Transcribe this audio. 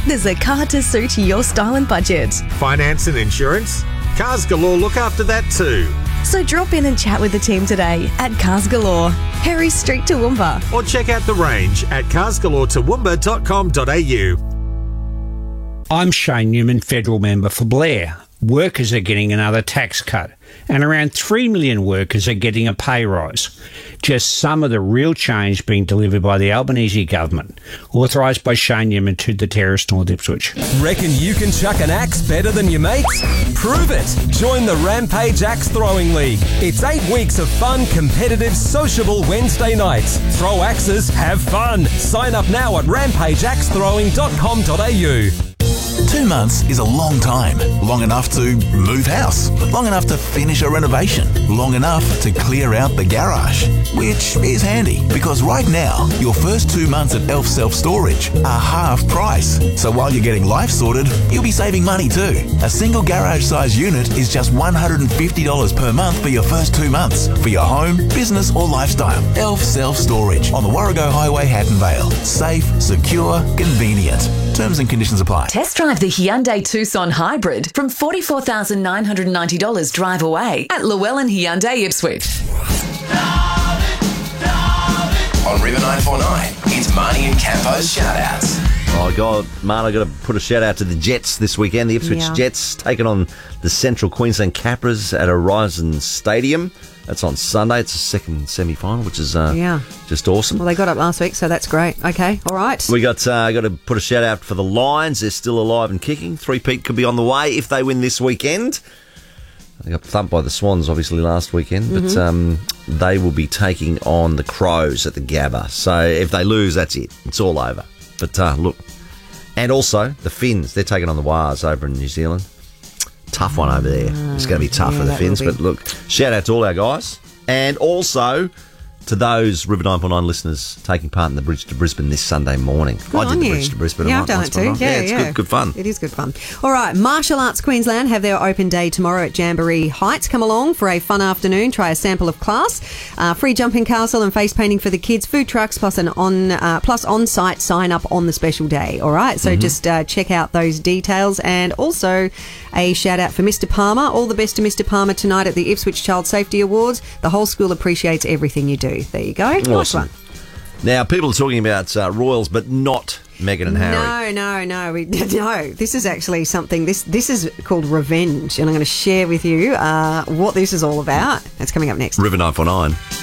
there's a car to suit your style and budget. Finance and insurance? Cars Galore look after that too. So drop in and chat with the team today at Cars Galore, Harry Street, Toowoomba. Or check out the range at carsgalore.toowoomba.com.au. I'm Shane Newman, federal member for Blair. Workers are getting another tax cut, and around 3 million workers are getting a pay rise. Just some of the real change being delivered by the Albanese government, authorised by Shane Newman to the Terrace, North Ipswich. Reckon you can chuck an axe better than your mates? Prove it! Join the Rampage Axe Throwing League. It's 8 weeks of fun, competitive, sociable Wednesday nights. Throw axes, have fun. Sign up now at rampageaxethrowing.com.au. 2 months is a long time. Long enough to move house. Long enough to finish a renovation. Long enough to clear out the garage. Which is handy, because right now, your first 2 months at Elf Self Storage are half price. So while you're getting life sorted, you'll be saving money too. A single garage size unit is just $150 per month for your first 2 months. For your home, business or lifestyle. Elf Self Storage on the Warrego Highway, Hatton Vale. Safe, secure, convenient. Terms and conditions apply. Test drive the Hyundai Tucson Hybrid from $44,990 drive away at Llewellyn Hyundai Ipswich. On River 949, it's Marnie and Campo's shout-outs. Oh, God, Marn, I've got to put a shout-out to the Jets this weekend. The Ipswich Jets taking on the Central Queensland Capras at Horizon Stadium. That's on Sunday. It's the second semi-final, which is just awesome. Well, they got up last week, so that's great. Okay, all right. We got to put a shout-out for the Lions. They're still alive and kicking. Three-peat could be on the way if they win this weekend. They got thumped by the Swans, obviously, last weekend, but they will be taking on the Crows at the Gabba. So if they lose, that's it. It's all over. But look, and also the Finns, they're taking on the Wars over in New Zealand. Tough one over there. It's going to be tough for the Finns, but look, shout out to all our guys. And also to those River 949 listeners taking part in the Bridge to Brisbane this Sunday morning. I did the Bridge to Brisbane. Yeah, I've done it too. Yeah, it's good fun. It is good fun. All right, Martial Arts Queensland have their open day tomorrow at Jamboree Heights. Come along for a fun afternoon. Try a sample of class. Free jumping castle and face painting for the kids. Food trucks plus on-site sign up on the special day. All right, so just check out those details. And also a shout out for Mr. Palmer. All the best to Mr. Palmer tonight at the Ipswich Child Safety Awards. The whole school appreciates everything you do. There you go. Awesome. Nice one. Now, people are talking about royals, but not Meghan and Harry. No. This is actually something. This is called revenge, and I'm going to share with you what this is all about. That's coming up next. River 949.